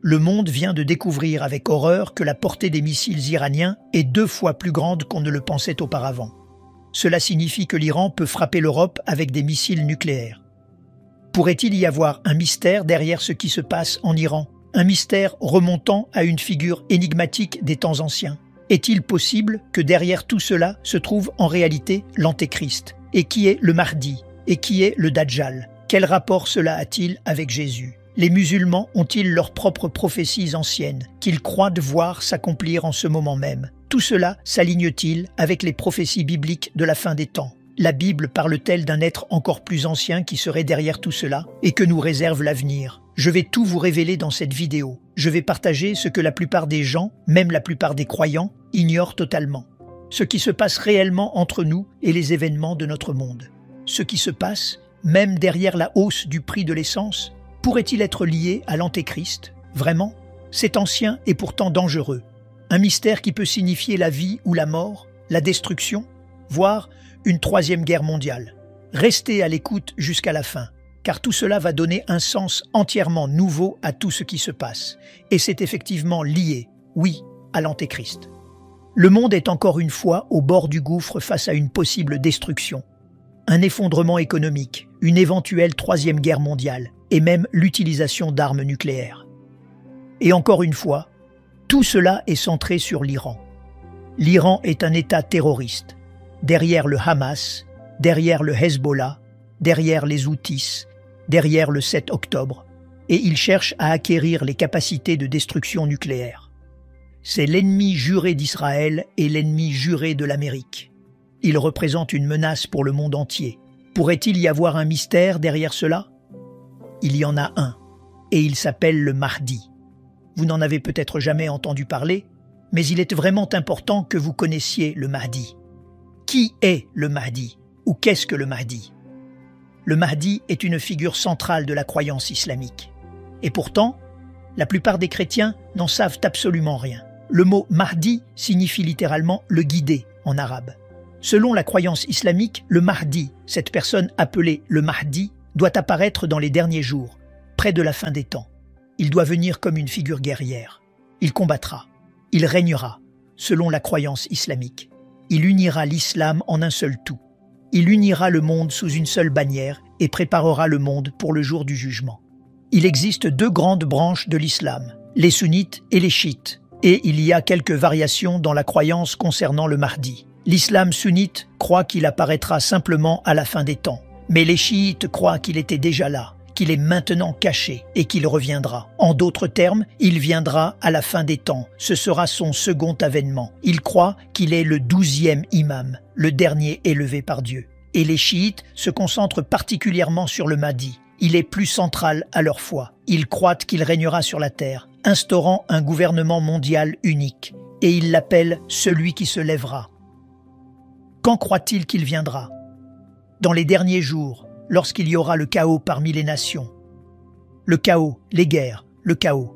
Le monde vient de découvrir avec horreur que la portée des missiles iraniens est 2 fois plus grande qu'on ne le pensait auparavant. Cela signifie que l'Iran peut frapper l'Europe avec des missiles nucléaires. Pourrait-il y avoir un mystère derrière ce qui se passe en Iran? Un mystère remontant à une figure énigmatique des temps anciens? Est-il possible que derrière tout cela se trouve en réalité l'Antéchrist? Et qui est le Mahdi? Et qui est le Dajjal? Quel rapport cela a-t-il avec Jésus? Les musulmans ont-ils leurs propres prophéties anciennes, qu'ils croient devoir s'accomplir en ce moment même? Tout cela s'aligne-t-il avec les prophéties bibliques de la fin des temps? La Bible parle-t-elle d'un être encore plus ancien qui serait derrière tout cela et que nous réserve l'avenir? Je vais tout vous révéler dans cette vidéo. Je vais partager ce que la plupart des gens, même la plupart des croyants, ignorent totalement. Ce qui se passe réellement entre nous et les événements de notre monde. Ce qui se passe, même derrière la hausse du prix de l'essence, pourrait-il être lié à l'Antéchrist? Vraiment? C'est ancien et pourtant dangereux. Un mystère qui peut signifier la vie ou la mort, la destruction, voire une 3e guerre mondiale. Restez à l'écoute jusqu'à la fin, car tout cela va donner un sens entièrement nouveau à tout ce qui se passe. Et c'est effectivement lié, oui, à l'Antéchrist. Le monde est encore une fois au bord du gouffre face à une possible destruction. Un effondrement économique, une éventuelle 3e guerre mondiale, et même l'utilisation d'armes nucléaires. Et encore une fois, tout cela est centré sur l'Iran. L'Iran est un État terroriste. Derrière le Hamas, derrière le Hezbollah, derrière les Houthis, derrière le 7 octobre, et il cherche à acquérir les capacités de destruction nucléaire. C'est l'ennemi juré d'Israël et l'ennemi juré de l'Amérique. Il représente une menace pour le monde entier. Pourrait-il y avoir un mystère derrière cela? Il y en a un, et il s'appelle le Mahdi. Vous n'en avez peut-être jamais entendu parler, mais il est vraiment important que vous connaissiez le Mahdi. Qui est le Mahdi? Ou qu'est-ce que le Mahdi? Le Mahdi est une figure centrale de la croyance islamique. Et pourtant, la plupart des chrétiens n'en savent absolument rien. Le mot Mahdi signifie littéralement « le guidé » en arabe. Selon la croyance islamique, le Mahdi, cette personne appelée le Mahdi, doit apparaître dans les derniers jours, près de la fin des temps. Il doit venir comme une figure guerrière. Il combattra. Il régnera, selon la croyance islamique. Il unira l'islam en un seul tout. Il unira le monde sous une seule bannière et préparera le monde pour le jour du jugement. Il existe 2 grandes branches de l'islam, les sunnites et les chiites, et il y a quelques variations dans la croyance concernant le Mahdi. L'islam sunnite croit qu'il apparaîtra simplement à la fin des temps, mais les chiites croient qu'il était déjà là, qu'il est maintenant caché et qu'il reviendra. En d'autres termes, il viendra à la fin des temps. Ce sera son second avènement. Ils croient qu'il est le 12e imam, le dernier élevé par Dieu. Et les chiites se concentrent particulièrement sur le Mahdi. Il est plus central à leur foi. Ils croient qu'il régnera sur la terre, instaurant un gouvernement mondial unique. Et ils l'appellent « celui qui se lèvera ». Quand croit-il qu'il viendra? Dans les derniers jours, lorsqu'il y aura le chaos parmi les nations. Le chaos, les guerres, le chaos.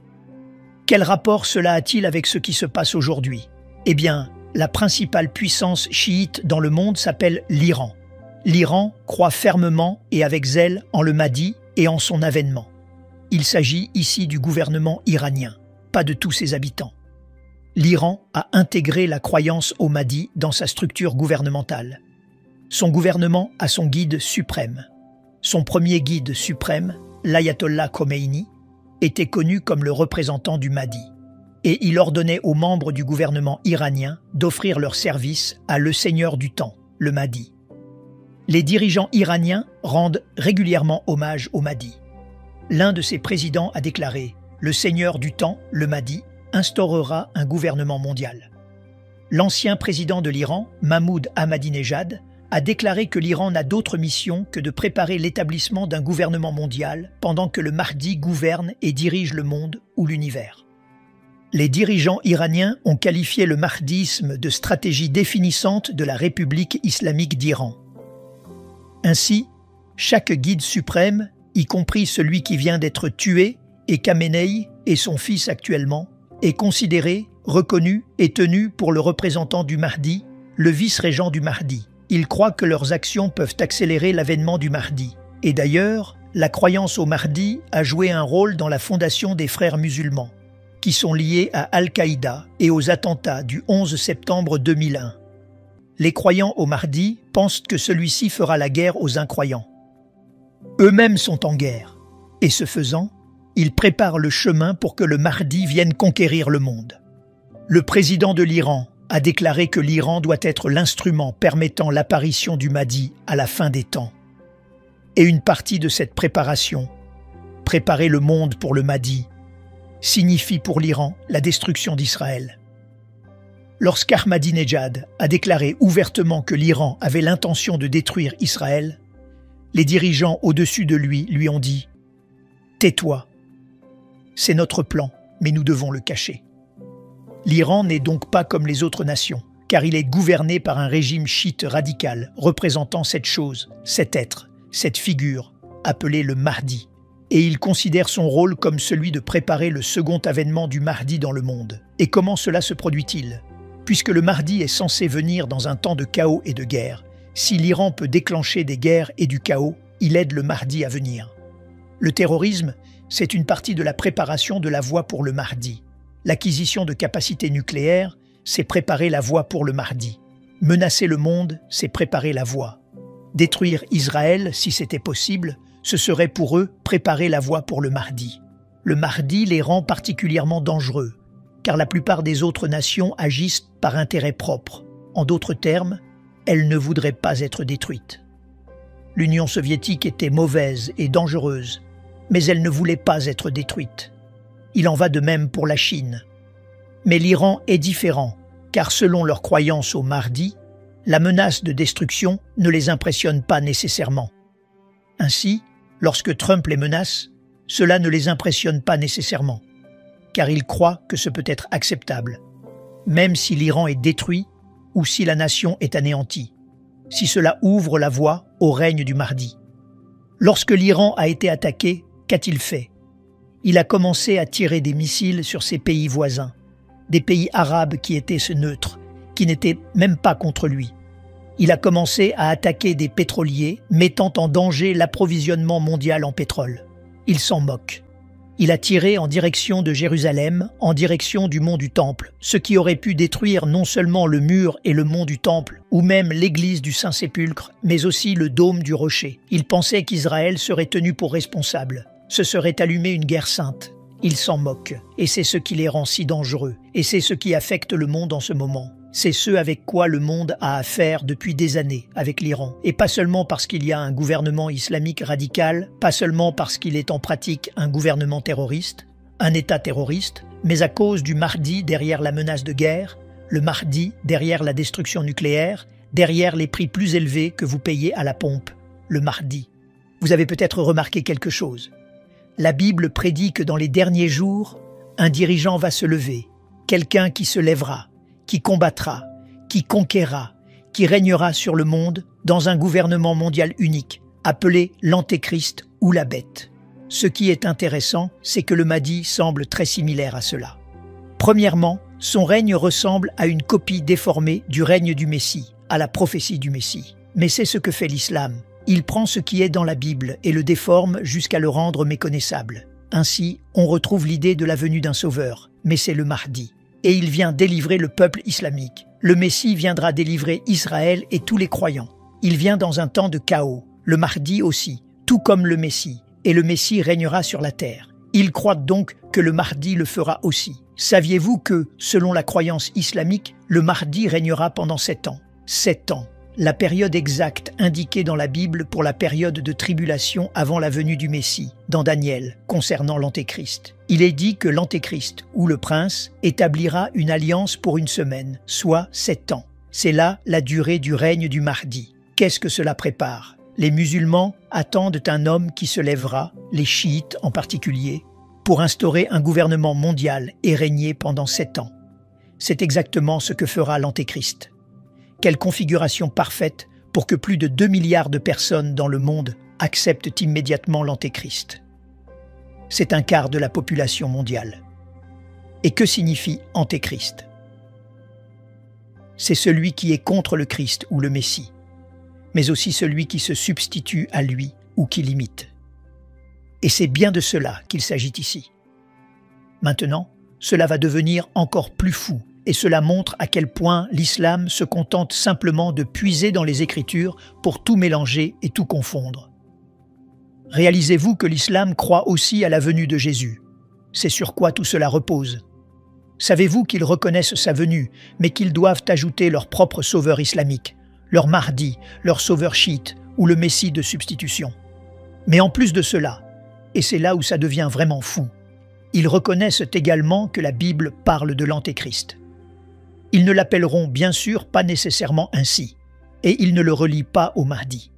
Quel rapport cela a-t-il avec ce qui se passe aujourd'hui? Eh bien, la principale puissance chiite dans le monde s'appelle l'Iran. L'Iran croit fermement et avec zèle en le Mahdi et en son avènement. Il s'agit ici du gouvernement iranien, pas de tous ses habitants. L'Iran a intégré la croyance au Mahdi dans sa structure gouvernementale. Son gouvernement a son guide suprême. Son premier guide suprême, l'ayatollah Khomeini, était connu comme le représentant du Mahdi. Et il ordonnait aux membres du gouvernement iranien d'offrir leur service à le Seigneur du temps, le Mahdi. Les dirigeants iraniens rendent régulièrement hommage au Mahdi. L'un de ses présidents a déclaré « Le Seigneur du temps, le Mahdi, instaurera un gouvernement mondial ». L'ancien président de l'Iran, Mahmoud Ahmadinejad, a déclaré que l'Iran n'a d'autre mission que de préparer l'établissement d'un gouvernement mondial pendant que le Mahdi gouverne et dirige le monde ou l'univers. Les dirigeants iraniens ont qualifié le mahdisme de stratégie définissante de la République islamique d'Iran. Ainsi, chaque guide suprême, y compris celui qui vient d'être tué, et Khamenei et son fils actuellement, est considéré, reconnu et tenu pour le représentant du Mahdi, le vice-régent du Mahdi. Ils croient que leurs actions peuvent accélérer l'avènement du Mahdi. Et d'ailleurs, la croyance au Mahdi a joué un rôle dans la fondation des Frères musulmans, qui sont liés à Al-Qaïda et aux attentats du 11 septembre 2001. Les croyants au Mahdi pensent que celui-ci fera la guerre aux incroyants. Eux-mêmes sont en guerre, et ce faisant, ils préparent le chemin pour que le Mahdi vienne conquérir le monde. Le président de l'Iran a déclaré que l'Iran doit être l'instrument permettant l'apparition du Mahdi à la fin des temps. Et une partie de cette préparation, préparer le monde pour le Mahdi, signifie pour l'Iran la destruction d'Israël. Lorsqu'Ahmadinejad a déclaré ouvertement que l'Iran avait l'intention de détruire Israël, les dirigeants au-dessus de lui ont dit « Tais-toi, c'est notre plan, mais nous devons le cacher ». L'Iran n'est donc pas comme les autres nations, car il est gouverné par un régime chiite radical représentant cette chose, cet être, cette figure, appelée le Mahdi, et il considère son rôle comme celui de préparer le second avènement du Mahdi dans le monde. Et comment cela se produit-il? Puisque le Mahdi est censé venir dans un temps de chaos et de guerre, si l'Iran peut déclencher des guerres et du chaos, il aide le Mahdi à venir. Le terrorisme, c'est une partie de la préparation de la voie pour le Mahdi. L'acquisition de capacités nucléaires, c'est préparer la voie pour le Mahdi. Menacer le monde, c'est préparer la voie. Détruire Israël, si c'était possible, ce serait pour eux préparer la voie pour le Mahdi. Le Mahdi les rend particulièrement dangereux, car la plupart des autres nations agissent par intérêt propre. En d'autres termes, elles ne voudraient pas être détruites. L'Union soviétique était mauvaise et dangereuse, mais elle ne voulait pas être détruite. Il en va de même pour la Chine. Mais l'Iran est différent, car selon leur croyance au Mahdi, la menace de destruction ne les impressionne pas nécessairement. Ainsi, lorsque Trump les menace, cela ne les impressionne pas nécessairement, car ils croient que ce peut être acceptable, même si l'Iran est détruit ou si la nation est anéantie, si cela ouvre la voie au règne du Mahdi. Lorsque l'Iran a été attaqué, qu'a-t-il fait? Il a commencé à tirer des missiles sur ses pays voisins, des pays arabes qui étaient neutres, qui n'étaient même pas contre lui. Il a commencé à attaquer des pétroliers, mettant en danger l'approvisionnement mondial en pétrole. Il s'en moque. Il a tiré en direction de Jérusalem, en direction du mont du Temple, ce qui aurait pu détruire non seulement le mur et le mont du Temple, ou même l'église du Saint-Sépulcre, mais aussi le dôme du rocher. Il pensait qu'Israël serait tenu pour responsable. Ce serait allumé une guerre sainte. Il s'en moque, et c'est ce qui les rend si dangereux, et c'est ce qui affecte le monde en ce moment. C'est ce avec quoi le monde a affaire depuis des années avec l'Iran. Et pas seulement parce qu'il y a un gouvernement islamique radical, pas seulement parce qu'il est en pratique un gouvernement terroriste, un État terroriste, mais à cause du Mahdi derrière la menace de guerre, le Mahdi derrière la destruction nucléaire, derrière les prix plus élevés que vous payez à la pompe, le Mahdi. Vous avez peut-être remarqué quelque chose. La Bible prédit que dans les derniers jours, un dirigeant va se lever, quelqu'un qui se lèvera, qui combattra, qui conquérera, qui régnera sur le monde dans un gouvernement mondial unique, appelé l'Antéchrist ou la Bête. Ce qui est intéressant, c'est que le Mahdi semble très similaire à cela. Premièrement, son règne ressemble à une copie déformée du règne du Messie, à la prophétie du Messie. Mais c'est ce que fait l'islam. Il prend ce qui est dans la Bible et le déforme jusqu'à le rendre méconnaissable. Ainsi, on retrouve l'idée de la venue d'un sauveur, mais c'est le Mahdi. Et il vient délivrer le peuple islamique. Le Messie viendra délivrer Israël et tous les croyants. Il vient dans un temps de chaos, le Mahdi aussi, tout comme le Messie, et le Messie régnera sur la terre. Ils croient donc que le Mahdi le fera aussi. Saviez-vous que, selon la croyance islamique, le Mahdi régnera pendant 7 ans? 7 ans, la période exacte indiquée dans la Bible pour la période de tribulation avant la venue du Messie, dans Daniel, concernant l'Antéchrist. Il est dit que l'Antéchrist, ou le prince, établira une alliance pour une semaine, soit 7 ans. C'est là la durée du règne du Mahdi. Qu'est-ce que cela prépare? Les musulmans attendent un homme qui se lèvera, les chiites en particulier, pour instaurer un gouvernement mondial et régner pendant 7 ans. C'est exactement ce que fera l'Antéchrist. Quelle configuration parfaite pour que plus de 2 milliards de personnes dans le monde acceptent immédiatement l'Antéchrist. C'est un quart de la population mondiale. Et que signifie Antéchrist? C'est celui qui est contre le Christ ou le Messie, mais aussi celui qui se substitue à lui ou qui l'imite. Et c'est bien de cela qu'il s'agit ici. Maintenant, cela va devenir encore plus fou, et cela montre à quel point l'islam se contente simplement de puiser dans les Écritures pour tout mélanger et tout confondre. Réalisez-vous que l'islam croit aussi à la venue de Jésus. C'est sur quoi tout cela repose. Savez-vous qu'ils reconnaissent sa venue, mais qu'ils doivent ajouter leur propre sauveur islamique, leur Mahdi, leur sauveur chiite ou le Messie de substitution. Mais en plus de cela, et c'est là où ça devient vraiment fou, ils reconnaissent également que la Bible parle de l'Antéchrist. Ils ne l'appelleront bien sûr pas nécessairement ainsi, et ils ne le relient pas au Mahdi.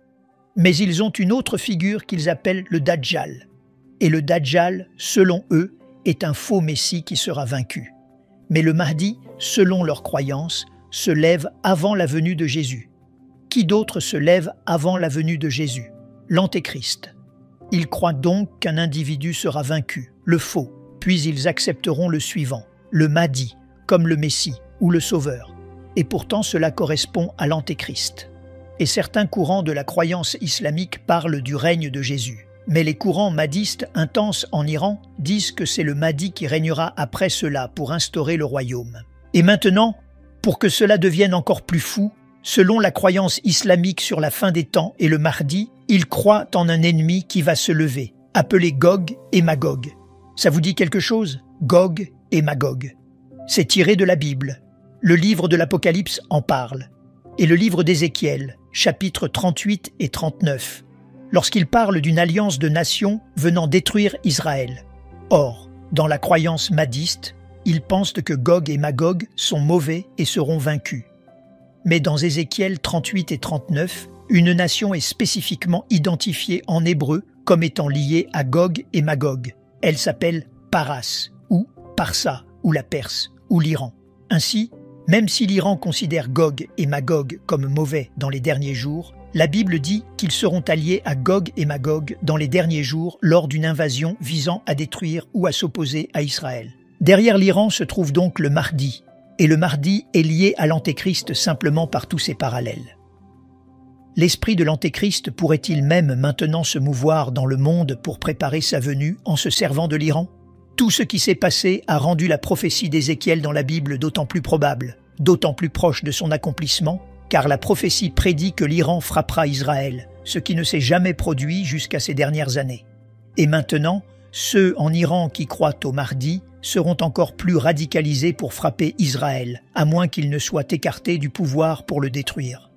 Mais ils ont une autre figure qu'ils appellent le Dajjal. Et le Dajjal, selon eux, est un faux Messie qui sera vaincu. Mais le Mahdi, selon leur croyance, se lève avant la venue de Jésus. Qui d'autre se lève avant la venue de Jésus? L'Antéchrist. Ils croient donc qu'un individu sera vaincu, le faux, puis ils accepteront le suivant, le Mahdi, comme le Messie ou le Sauveur. Et pourtant cela correspond à l'Antéchrist. Et certains courants de la croyance islamique parlent du règne de Jésus. Mais les courants mahdistes intenses en Iran disent que c'est le Mahdi qui régnera après cela pour instaurer le royaume. Et maintenant, pour que cela devienne encore plus fou, selon la croyance islamique sur la fin des temps et le Mahdi, ils croient en un ennemi qui va se lever, appelé Gog et Magog. Ça vous dit quelque chose? Gog et Magog. C'est tiré de la Bible. Le livre de l'Apocalypse en parle. Et le livre d'Ézéchiel, chapitres 38 et 39. Lorsqu'il parle d'une alliance de nations venant détruire Israël. Or, dans la croyance mahdiste, ils pensent que Gog et Magog sont mauvais et seront vaincus. Mais dans Ézéchiel 38 et 39, une nation est spécifiquement identifiée en hébreu comme étant liée à Gog et Magog. Elle s'appelle Paras, ou Parsa, ou la Perse, ou l'Iran. Ainsi, même si l'Iran considère Gog et Magog comme mauvais dans les derniers jours, la Bible dit qu'ils seront alliés à Gog et Magog dans les derniers jours lors d'une invasion visant à détruire ou à s'opposer à Israël. Derrière l'Iran se trouve donc le Mahdi, et le Mahdi est lié à l'Antéchrist simplement par tous ses parallèles. L'esprit de l'Antéchrist pourrait-il même maintenant se mouvoir dans le monde pour préparer sa venue en se servant de l'Iran? Tout ce qui s'est passé a rendu la prophétie d'Ézéchiel dans la Bible d'autant plus probable, d'autant plus proche de son accomplissement, car la prophétie prédit que l'Iran frappera Israël, ce qui ne s'est jamais produit jusqu'à ces dernières années. Et maintenant, ceux en Iran qui croient au Mahdi seront encore plus radicalisés pour frapper Israël, à moins qu'ils ne soient écartés du pouvoir pour le détruire.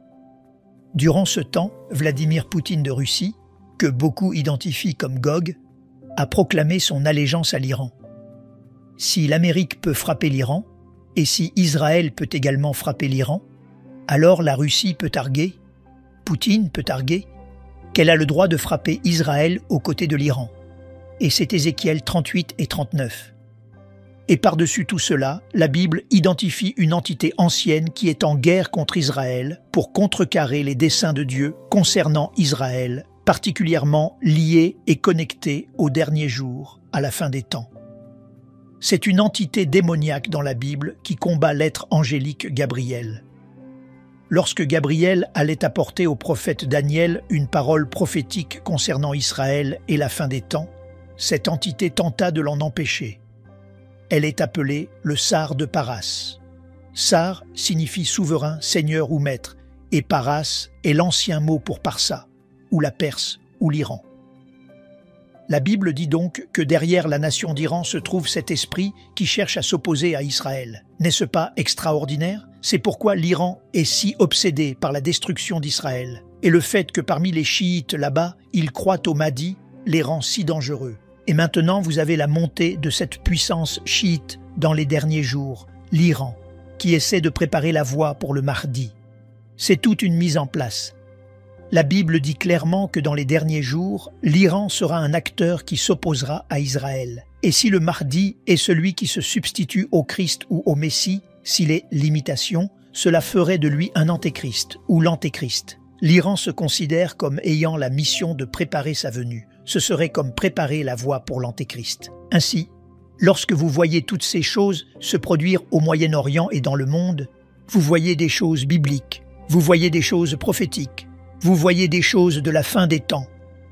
Durant ce temps, Vladimir Poutine de Russie, que beaucoup identifient comme Gog, a proclamé son allégeance à l'Iran. Si l'Amérique peut frapper l'Iran, et si Israël peut également frapper l'Iran, alors la Russie peut arguer, Poutine peut arguer, qu'elle a le droit de frapper Israël aux côtés de l'Iran. Et c'est Ézéchiel 38 et 39. Et par-dessus tout cela, la Bible identifie une entité ancienne qui est en guerre contre Israël pour contrecarrer les desseins de Dieu concernant Israël, particulièrement liés et connectés au dernier jour, à la fin des temps. C'est une entité démoniaque dans la Bible qui combat l'être angélique Gabriel. Lorsque Gabriel allait apporter au prophète Daniel une parole prophétique concernant Israël et la fin des temps, cette entité tenta de l'en empêcher. Elle est appelée le Sar de Paras. Sar signifie souverain, seigneur ou maître, et Paras est l'ancien mot pour Parsa, ou la Perse, ou l'Iran. La Bible dit donc que derrière la nation d'Iran se trouve cet esprit qui cherche à s'opposer à Israël. N'est-ce pas extraordinaire? C'est pourquoi l'Iran est si obsédé par la destruction d'Israël. Et le fait que parmi les chiites là-bas, ils croient au Mahdi, les rend si dangereux. Et maintenant, vous avez la montée de cette puissance chiite dans les derniers jours, l'Iran, qui essaie de préparer la voie pour le Mahdi. C'est toute une mise en place. La Bible dit clairement que dans les derniers jours, l'Iran sera un acteur qui s'opposera à Israël. Et si le Mahdi est celui qui se substitue au Christ ou au Messie, s'il est l'imitation, cela ferait de lui un antéchrist ou l'antéchrist. L'Iran se considère comme ayant la mission de préparer sa venue. Ce serait comme préparer la voie pour l'antéchrist. Ainsi, lorsque vous voyez toutes ces choses se produire au Moyen-Orient et dans le monde, vous voyez des choses bibliques, vous voyez des choses prophétiques, vous voyez des choses de la fin des temps,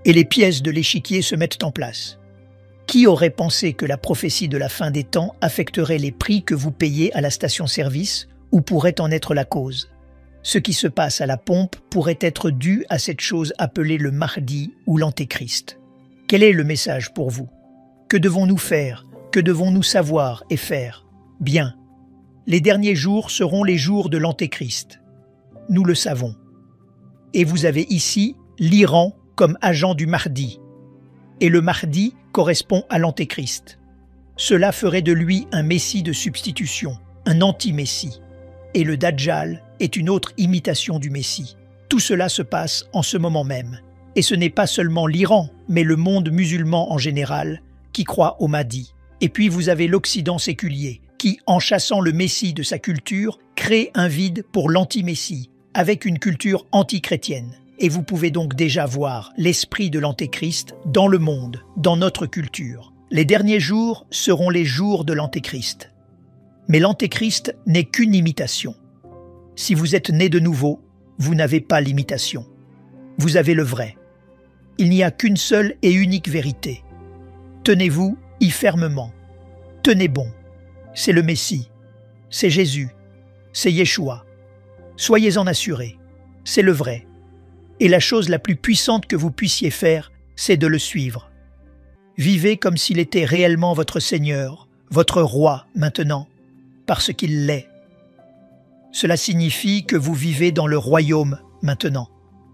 et les pièces de l'échiquier se mettent en place. Qui aurait pensé que la prophétie de la fin des temps affecterait les prix que vous payez à la station-service ou pourrait en être la cause? Ce qui se passe à la pompe pourrait être dû à cette chose appelée le Mahdi ou l'Antéchrist. Quel est le message pour vous? Que devons-nous faire? Que devons-nous savoir et faire? Bien, les derniers jours seront les jours de l'Antéchrist. Nous le savons. Et vous avez ici l'Iran comme agent du Mahdi. Et le Mahdi correspond à l'Antéchrist. Cela ferait de lui un messie de substitution, un anti-messie. Et le Dajjal est une autre imitation du messie. Tout cela se passe en ce moment même. Et ce n'est pas seulement l'Iran, mais le monde musulman en général, qui croit au Mahdi. Et puis vous avez l'Occident séculier, qui, en chassant le messie de sa culture, crée un vide pour l'anti-messie, avec une culture anti-chrétienne. Et vous pouvez donc déjà voir l'esprit de l'Antéchrist dans le monde, dans notre culture. Les derniers jours seront les jours de l'Antéchrist. Mais l'Antéchrist n'est qu'une imitation. Si vous êtes né de nouveau, vous n'avez pas l'imitation. Vous avez le vrai. Il n'y a qu'une seule et unique vérité. Tenez-vous y fermement. Tenez bon. C'est le Messie. C'est Jésus. C'est Yeshua. Soyez-en assurés. C'est le vrai. Et la chose la plus puissante que vous puissiez faire, c'est de le suivre. Vivez comme s'il était réellement votre Seigneur, votre Roi maintenant, parce qu'il l'est. Cela signifie que vous vivez dans le royaume maintenant.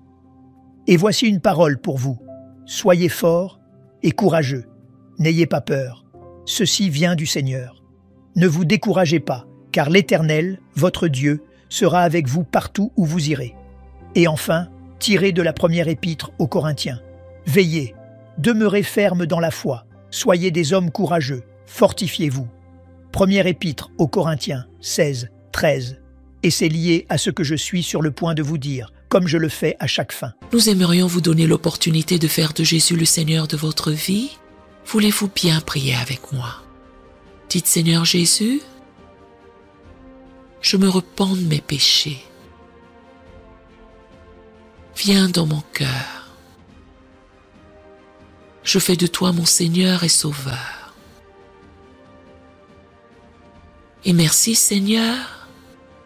Et voici une parole pour vous. Soyez forts et courageux. N'ayez pas peur. Ceci vient du Seigneur. Ne vous découragez pas, car l'Éternel, votre Dieu, sera avec vous partout où vous irez. Et enfin, tirez de la première épître aux Corinthiens. Veillez, demeurez fermes dans la foi, soyez des hommes courageux, fortifiez-vous. Première épître aux Corinthiens 16, 13. Et c'est lié à ce que je suis sur le point de vous dire, comme je le fais à chaque fin. Nous aimerions vous donner l'opportunité de faire de Jésus le Seigneur de votre vie. Voulez-vous bien prier avec moi? Dites Seigneur Jésus, je me repens de mes péchés. Viens dans mon cœur. Je fais de toi mon Seigneur et Sauveur. Et merci Seigneur